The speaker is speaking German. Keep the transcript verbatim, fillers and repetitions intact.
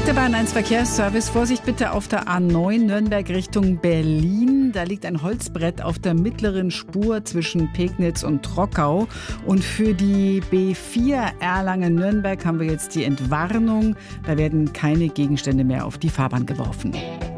Der Bahn eins Verkehrsservice. Vorsicht bitte auf der A neun Nürnberg Richtung Berlin. Da liegt ein Holzbrett auf der mittleren Spur zwischen Pegnitz und Trockau. Und für die B vier Erlangen-Nürnberg haben wir jetzt die Entwarnung. Da werden keine Gegenstände mehr auf die Fahrbahn geworfen.